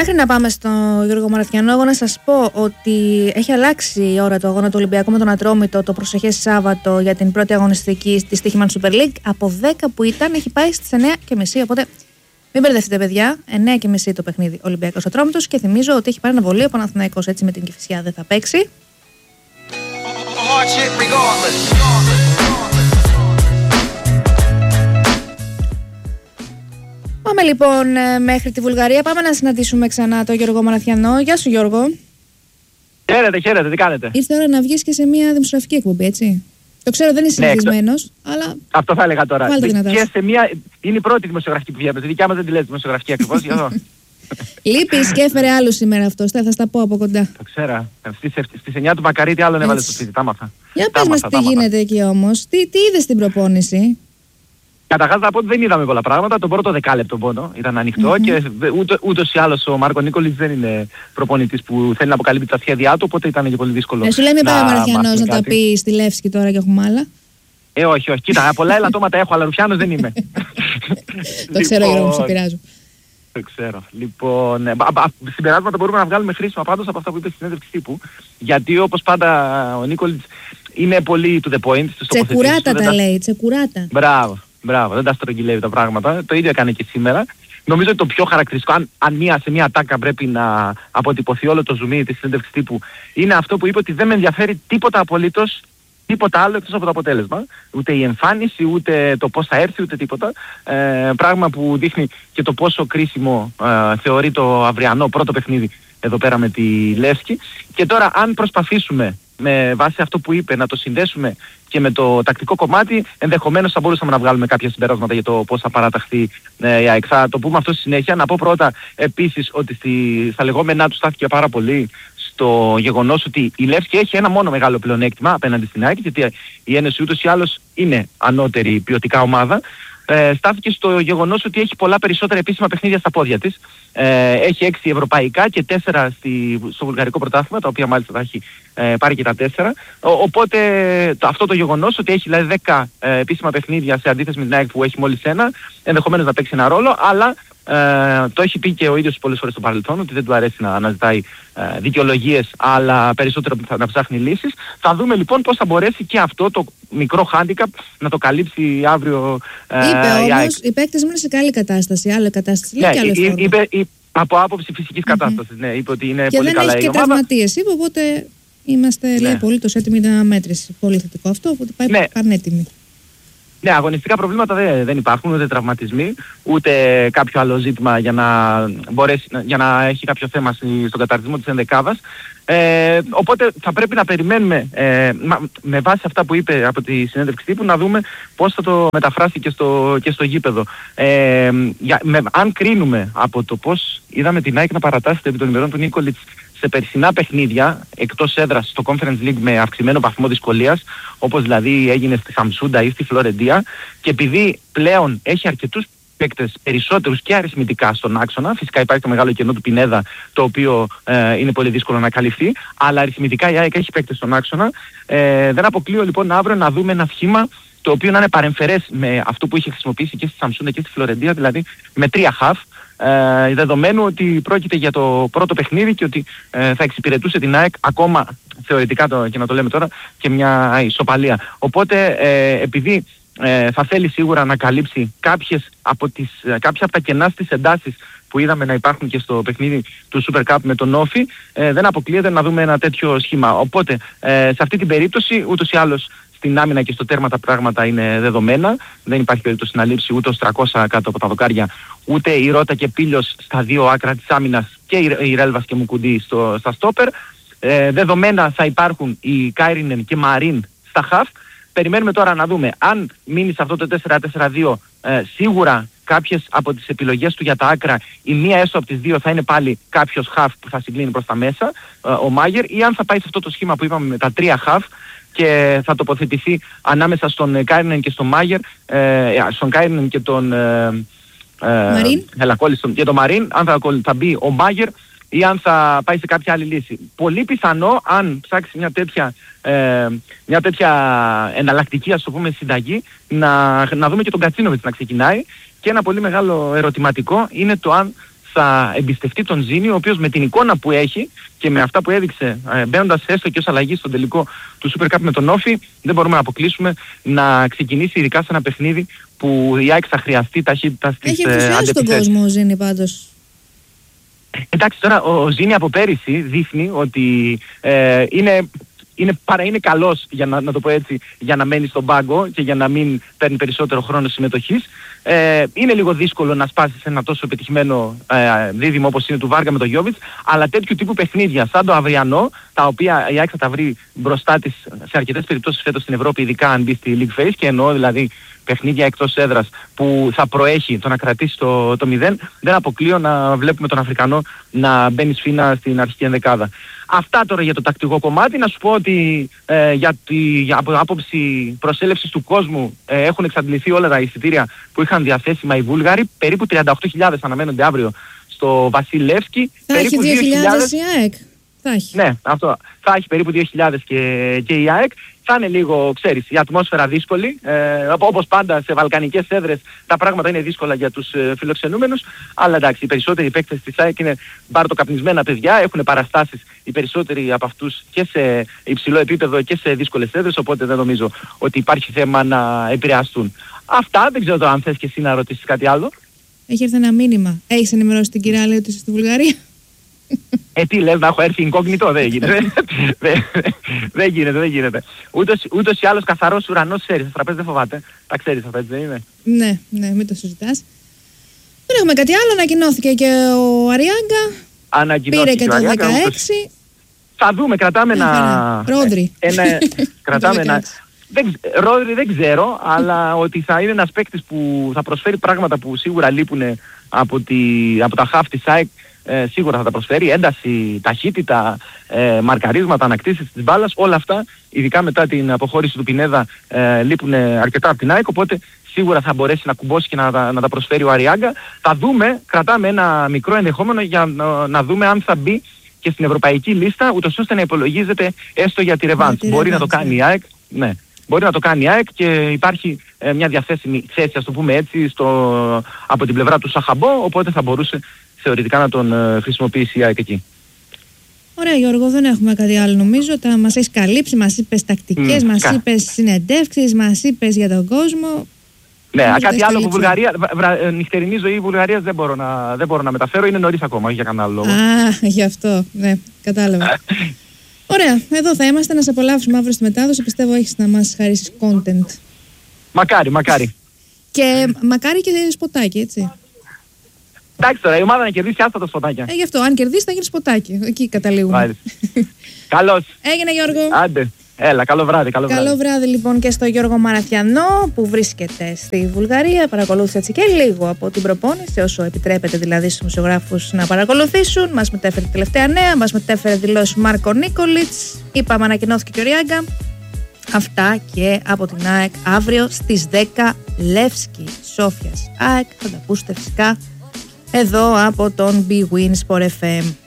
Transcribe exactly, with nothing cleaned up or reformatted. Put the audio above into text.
Μέχρι να πάμε στο Γιώργο Μαραθιανό, εγώ να σας πω ότι έχει αλλάξει η ώρα του αγώνα του Ολυμπιακού με τον Ατρόμητο το προσεχές Σάββατο για την πρώτη αγωνιστική της Stoichman Super League. Από δέκα που ήταν έχει πάει στις εννιά και μισή, οπότε μην μπερδευτείτε παιδιά, εννιά και μισή το παιχνίδι Ολυμπιακός Ατρόμητος και θυμίζω ότι έχει πάρει αναβολή ο Παναθηναϊκός, έτσι με την Κηφισιά δεν θα παίξει. Πάμε λοιπόν μέχρι τη Βουλγαρία, πάμε να συναντήσουμε ξανά τον Γιώργο Μαραθιανό. Γεια σου Γιώργο. Χαίρετε, χαίρετε, τι κάνετε? Ήρθε ώρα να βγεις και σε μια δημοσιογραφική εκπομπή, έτσι. Το ξέρω δεν είσαι συνηθισμένος, ναι, αλλά... Αυτό θα έλεγα τώρα. Και σε μια... Είναι η πρώτη δημοσιογραφική που βγαίνει. Τη δικιά μας δεν τη λέει δημοσιογραφική ακριβώς, γι' αυτό. Λείπεις και έφερε άλλους σήμερα αυτός, θα στα πω από κοντά. Το ξέρα. Στις, στις εννιά του Μακαρίτη άλλον έβαλε στο σπίτι, τα άμαθα. Για πες μας τι γίνεται εκεί όμως, τι, τι είδες στην προπόνηση? Καταρχάς να πω ότι δεν είδαμε πολλά πράγματα. Το πρώτο δεκάλεπτο μόνο ήταν ανοιχτό mm-hmm. και ούτω, ούτως ή άλλως ο Μάρκο Νίκολιτς δεν είναι προπονητής που θέλει να αποκαλύπτει τα σχέδια του, οπότε ήταν και πολύ δύσκολο. Ε, σου λέει μην πάει ο Μαραθιανός να τα πει στη Λεύσκη τώρα και έχουμε άλλα. Ε, όχι, όχι. Κοίτα, πολλά ελαττώματα έχω, αλλά Ρουφιάνος δεν είμαι. Το ξέρω, Γιώργο μου, σε πειράζω. Το ξέρω. Λοιπόν, συμπεράσματα μπορούμε να βγάλουμε χρήσιμα πάντως από αυτά που είπε στη συνέντευξη τύπου. Γιατί όπως πάντα ο Νίκολιτς είναι πολύ to the point. Τσεκουράτα τα λέει, τσεκουράτα. Μπράβο. Μπράβο, δεν τα στρογγυλεύει τα πράγματα. Το ίδιο έκανε και σήμερα. Νομίζω ότι το πιο χαρακτηριστικό, αν, αν μία, σε μία ατάκα πρέπει να αποτυπωθεί όλο το ζουμί της συνέντευξης τύπου, είναι αυτό που είπε ότι δεν με ενδιαφέρει τίποτα απολύτως, τίποτα άλλο εκτός από το αποτέλεσμα. Ούτε η εμφάνιση, ούτε το πώς θα έρθει, ούτε τίποτα. Ε, πράγμα που δείχνει και το πόσο κρίσιμο ε, θεωρεί το αυριανό πρώτο παιχνίδι εδώ πέρα με τη Λεύσκη. Και τώρα αν προσπαθήσουμε με βάση αυτό που είπε να το συνδέσουμε και με το τακτικό κομμάτι, ενδεχομένως θα μπορούσαμε να βγάλουμε κάποια συμπεράσματα για το πώς θα παραταχθεί ε, η ΑΕΚ. Θα το πούμε αυτό στη συνέχεια. Να πω πρώτα επίσης ότι στη, στα λεγόμενά του στάθηκε πάρα πολύ στο γεγονός ότι η Λεύσκη έχει ένα μόνο μεγάλο πλεονέκτημα απέναντι στην ΑΕΚ, γιατί η Ένωση ούτως ή άλλως είναι ανώτερη ποιοτικά ομάδα. Ε, στάθηκε στο γεγονός ότι έχει πολλά περισσότερα επίσημα παιχνίδια στα πόδια της. Ε, έχει έξι ευρωπαϊκά και τέσσερα στη, στο βουλγαρικό πρωτάθλημα, τα οποία μάλιστα θα έχει ε, πάρει και τα τέσσερα. Ο, οπότε το, αυτό το γεγονός ότι έχει δηλαδή δέκα ε, επίσημα παιχνίδια σε αντίθεση με την ΑΕΚ που έχει μόλις ένα, ενδεχομένως να παίξει ένα ρόλο, αλλά ε, το έχει πει και ο ίδιος πολλές φορές στο παρελθόν ότι δεν του αρέσει να αναζητάει ε, δικαιολογίες, αλλά περισσότερο να, να ψάχνει λύσεις. Θα δούμε λοιπόν πώς θα μπορέσει και αυτό το μικρό handicap να το καλύψει αύριο ε, είπε όμως οι παίκτες μου είναι σε καλή κατάσταση, άλλη κατάσταση, λέει ναι, και άλλο φόρμα. Είπε, είπε, από άποψη φυσικής mm-hmm. κατάστασης, ναι, είπε ότι είναι και πολύ καλά η ομάδα. Και δεν έχει και τραυματίες, είπε, οπότε είμαστε ναι. λέει απολύτως έτοιμοι να μέτρηση. Πολύ θετικό αυτό, οπότε πάει ναι. πανέτοιμοι. Ναι, αγωνιστικά προβλήματα δεν, δεν υπάρχουν, ούτε τραυματισμοί, ούτε κάποιο άλλο ζήτημα για να, μπορέσει, για να έχει κάποιο θέμα στον καταρτισμό της ενδεκάδας. Ε, οπότε θα πρέπει να περιμένουμε ε, με βάση αυτά που είπε από τη συνέντευξη τύπου να δούμε πώς θα το μεταφράσει και στο, και στο γήπεδο. Ε, για, με, αν κρίνουμε από το πώς είδαμε την ΑΕΚ να παρατάσσεται επί των ημερών του Νίκολιτς σε περσινά παιχνίδια εκτός έδρας στο Conference League με αυξημένο βαθμό δυσκολίας, όπως δηλαδή έγινε στη Σαμσούντα ή στη Φλωρεντία, και επειδή πλέον έχει αρκετούς παίκτες περισσότερους και αριθμητικά στον άξονα, φυσικά υπάρχει το μεγάλο κενό του Πινέδα, το οποίο ε, είναι πολύ δύσκολο να καλυφθεί, αλλά αριθμητικά η ΑΕΚ έχει παίκτες στον άξονα. Ε, δεν αποκλείω λοιπόν αύριο να δούμε ένα σχήμα το οποίο να είναι παρεμφερές με αυτό που είχε χρησιμοποιήσει και στη Σαμσούντα και στη Φλωρεντία, δηλαδή με τρία χαφ. Ε, δεδομένου ότι πρόκειται για το πρώτο παιχνίδι και ότι ε, θα εξυπηρετούσε την ΑΕΚ ακόμα θεωρητικά το, και να το λέμε τώρα και μια ισοπαλία. Οπότε ε, επειδή ε, θα θέλει σίγουρα να καλύψει κάποιες από τις, κάποια από τα κενά στις εντάσεις που είδαμε να υπάρχουν και στο παιχνίδι του Super Cup με τον Όφη, ε, δεν αποκλείεται να δούμε ένα τέτοιο σχήμα. Οπότε ε, σε αυτή την περίπτωση ούτως ή άλλως στην άμυνα και στο τέρμα τα πράγματα είναι δεδομένα. Δεν υπάρχει περίπτωση να λείψει ούτε ο Στρακώσα κάτω από τα δοκάρια, ούτε η Ρώτα και Πίλιος στα δύο άκρα της άμυνας και η Ρέλβας και Μουκουντή στο, στα στόπερ. Ε, δεδομένα θα υπάρχουν οι Κάιρινεν και Μαρίν στα χαφ. Περιμένουμε τώρα να δούμε αν μείνει σε αυτό το τέσσερα τέσσερα δύο ε, σίγουρα κάποιες από τις επιλογές του για τα άκρα, η μία έστω από τις δύο θα είναι πάλι κάποιος χαφ που θα συγκλίνει προς τα μέσα, ε, ο Μάγερ, ή αν θα πάει σε αυτό το σχήμα που είπαμε με τα τρία χαφ και θα τοποθετηθεί ανάμεσα στον Κάιρινεν και στον Μάγερ, ε, στον Κάιρινεν και τον ε, Μαρίν. Έλα, κόλλησε, και τον Μαρίν, αν θα, θα μπει ο Μάγερ ή αν θα πάει σε κάποια άλλη λύση. Πολύ πιθανό, αν ψάξει μια τέτοια, ε, μια τέτοια εναλλακτική, ας το πούμε, συνταγή, να, να δούμε και τον Κατσίνοβιτς να ξεκινάει. Και ένα πολύ μεγάλο ερωτηματικό είναι το αν θα εμπιστευτεί τον Ζήνη, ο οποίος με την εικόνα που έχει και με αυτά που έδειξε ε, μπαίνοντας έστω και ως αλλαγή στον τελικό του Super Cup με τον Όφη, δεν μπορούμε να αποκλείσουμε να ξεκινήσει ειδικά σε ένα παιχνίδι που η ΑΕΚ θα χρειαστεί ταχύτητα στις αντεπιθέσεις. Έχει ενθουσιάσει τον κόσμο ο Ζήνη πάντως. Εντάξει, τώρα ο Ζήνη από πέρυσι δείχνει ότι ε, είναι... Είναι, παρά είναι καλός, για να, να το πω έτσι, για να μένει στον πάγκο και για να μην παίρνει περισσότερο χρόνο συμμετοχής. Ε, είναι λίγο δύσκολο να σπάσει ένα τόσο επιτυχημένο ε, δίδυμο όπως είναι του Βάργα με τον Γιόβιτς, αλλά τέτοιου τύπου παιχνίδια σαν το αυριανό, τα οποία η ΑΕΚ θα τα βρει μπροστά της σε αρκετές περιπτώσεις φέτος στην Ευρώπη, ειδικά αν μπει στη League Phase, και εννοώ δηλαδή παιχνίδια εκτός έδρας που θα προέχει το να κρατήσει το, το μηδέν, δεν αποκλείω να βλέπουμε τον Αφρικανό να μπαίνει σφήνα στην αρχική ενδεκάδα. Αυτά τώρα για το τακτικό κομμάτι. Να σου πω ότι ε, για, τη, για από άποψη προσέλευσης του κόσμου ε, έχουν εξαντληθεί όλα τα εισιτήρια που είχαν διαθέσιμα οι Βούλγαροι. Περίπου τριάντα οκτώ χιλιάδες αναμένονται αύριο στο Βασιλεύσκι. Θα έχει δύο χιλιάδες η ΑΕΚ. Θα έχει. Ναι, αυτό. Θα έχει περίπου δύο χιλιάδες και, και η ΑΕΚ. Θα είναι λίγο, ξέρεις, η ατμόσφαιρα δύσκολη. Ε, όπως πάντα σε βαλκανικές έδρες τα πράγματα είναι δύσκολα για τους ε, φιλοξενούμενους. Αλλά εντάξει, οι περισσότεροι παίκτες της ΑΕΚ είναι μπαρτοκαπνισμένα παιδιά. Έχουν παραστάσεις οι περισσότεροι από αυτούς και σε υψηλό επίπεδο και σε δύσκολες έδρες. Οπότε δεν νομίζω ότι υπάρχει θέμα να επηρεαστούν. Αυτά, δεν ξέρω τώρα αν θες και εσύ να ρωτήσεις κάτι άλλο. Έχει έρθει ένα μήνυμα. Έχεις ενημερώσει την κυρία Αλέου ότι είσαι στη Βουλγαρία? Ε, τι λες, να έχω έρθει incognito, δεν γίνεται. Δεν γίνεται, δεν γίνεται. Ούτως, ούτως ή άλλως καθαρός ουρανός ξέρεις, τα τραπέζι δεν φοβάται. Τα ξέρεις αυτά, δεν είναι? Ναι, ναι, μην το συζητάς. Δεν έχουμε κάτι άλλο, ανακοινώθηκε και ο Αριάγκα. Πήρε και το δεκαέξι. Θα δούμε, κρατάμε ένα... Ρόντρι. Κρατάμε ένα... Ρόντρι δεν ξέρω, αλλά ότι θα είναι ένας παίκτης που θα προσφέρει πράγματα που σίγουρα λείπουν από, τη, από τα χαφ της ΑΕΚ. Ε, σίγουρα θα τα προσφέρει, ένταση, ταχύτητα, ε, μαρκαρίσματα, ανακτήσεις της μπάλας, όλα αυτά, ειδικά μετά την αποχώρηση του Πινέδα, ε, λείπουν αρκετά από την ΑΕΚ, οπότε σίγουρα θα μπορέσει να κουμπώσει και να, να τα προσφέρει ο Αριάγκα. Θα δούμε, κρατάμε ένα μικρό ενδεχόμενο για να, να δούμε αν θα μπει και στην ευρωπαϊκή λίστα, ούτως ώστε να υπολογίζεται έστω για τη ρεβάνς. Μπορεί να το κάνει η ΑΕΚ, ναι. Μπορεί να το κάνει η ΑΕΚ και υπάρχει ε, μια διαθέσιμη θέση, ας το πούμε έτσι, στο, από την πλευρά του Σαχαμπό, οπότε θα μπορούσε θεωρητικά να τον ε, χρησιμοποιήσει η ΑΕΚ εκεί. Ωραία Γιώργο, δεν έχουμε κάτι άλλο νομίζω. Τα μας έχεις καλύψει, μας είπες τακτικές, mm, μας κα... είπες συνεντεύξεις, μας είπες για τον κόσμο. Ναι, α, κάτι άλλο που Βουλγαρία, βρα, νυχτερινή ζωή Βουλγαρίας δεν μπορώ να, δεν μπορώ να μεταφέρω, είναι νωρίς ακόμα, όχι για κανένα άλλο λόγο. Α, γι' αυτό, ναι, κατάλαβα. Ωραία, εδώ θα είμαστε να σε απολαύσουμε αύριο στη μετάδοση. Πιστεύω έχεις να μας χαρίσεις content. Μακάρι, μακάρι. Και μακάρι και σποτάκι, έτσι. Εντάξει τώρα, η ομάδα να κερδίσει, άστα τα σποτάκια. Ε, γι' αυτό, αν κερδίσει θα γίνει σποτάκι. Εκεί καταλήγουμε. Καλώς. Έγινε Γιώργο. Άντε. Έλα, καλό βράδυ, καλό βράδυ. Καλό βράδυ λοιπόν και στο Γιώργο Μαραθιανό που βρίσκεται στη Βουλγαρία. Παρακολούθησε έτσι και λίγο από την προπόνηση, όσο επιτρέπεται δηλαδή στους δημοσιογράφους να παρακολουθήσουν. Μας μετέφερε τελευταία νέα, μας μετέφερε δηλώσεις Μάρκο Νίκολιτς. Είπαμε, ανακοινώθηκε και ο Ριάγκα. Αυτά και από την ΑΕΚ αύριο στις δέκα. Λεύσκι Σόφιας ΑΕΚ. Θα τα ακούσετε φυσικά εδώ από τον Bwin Sport εφ εμ.